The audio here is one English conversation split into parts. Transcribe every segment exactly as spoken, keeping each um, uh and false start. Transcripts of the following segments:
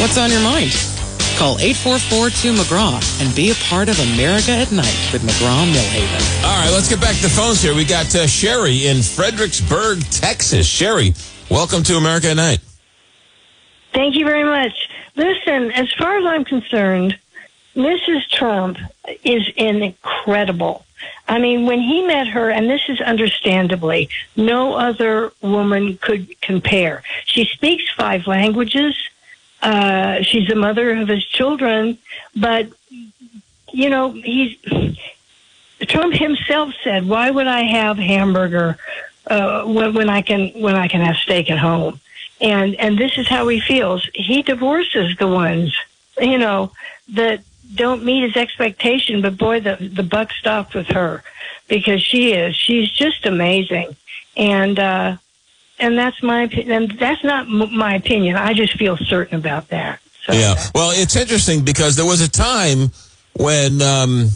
What's on your mind? Call eight four four two McGraw and be a part of America at Night with McGraw-Millhaven. All right, let's get back to the phones here. We got uh, Sherry in Fredericksburg, Texas. Sherry, welcome to America at Night. Thank you very much. Listen, as far as I'm concerned, Missus Trump is incredible. I mean, when he met her, and this is understandably, no other woman could compare. She speaks five languages. Uh, she's the mother of his children. But, you know, he's Trump himself said, why would I have hamburger uh, when, when I can when I can have steak at home? And and this is how he feels. He divorces the ones, you know, that don't meet his expectation, but boy, the the buck stopped with her because she is she's just amazing, and uh, and that's my and that's not m- my opinion. I just feel certain about that. So, yeah, well, it's interesting because there was a time when um,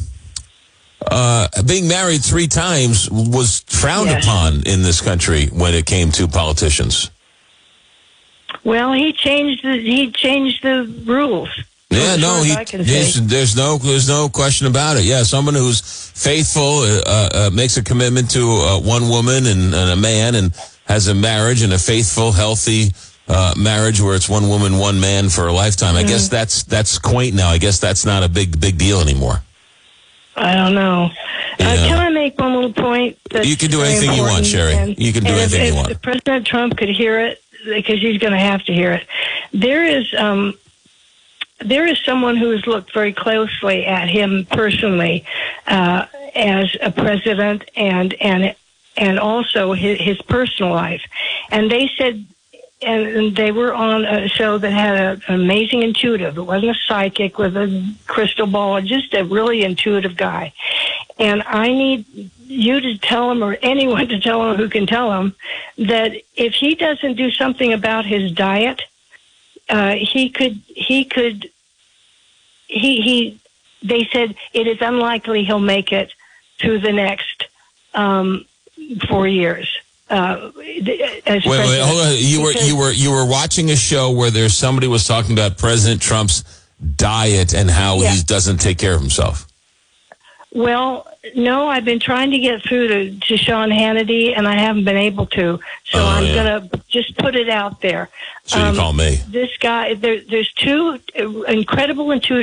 uh, being married three times was frowned yes. upon in this country when it came to politicians. Well, he changed the he changed the rules. Yeah, no, he, there's, there's no there's no question about it. Yeah, someone who's faithful, uh, uh, makes a commitment to uh, one woman and, and a man, and has a marriage and a faithful, healthy uh, marriage where it's one woman, one man for a lifetime. I mm. guess that's that's quaint now. I guess that's not a big big deal anymore. I don't know. Yeah. Uh, can I make one little point? You can do anything you want, Sherry. And, you can do anything if, you want. If President Trump could hear it, because he's going to have to hear it, there is. Um, There is someone who has looked very closely at him personally uh, as a president and and and also his, his personal life. And they said, and they were on a show that had a, an amazing intuitive. It wasn't a psychic with a crystal ball, just a really intuitive guy. And I need you to tell him, or anyone to tell him who can tell him, that if he doesn't do something about his diet, Uh, he could, he could, he, he, they said it is unlikely he'll make it through the next um, four years. Uh, as wait, wait, hold on. You were, you were, you were watching a show where there's somebody was talking about President Trump's diet and how yeah. he doesn't take care of himself. Well, no, I've been trying to get through to, to Sean Hannity, and I haven't been able to. So oh, I'm yeah. going to just put it out there. So you um, call me. This guy, there, there's two incredible intuitive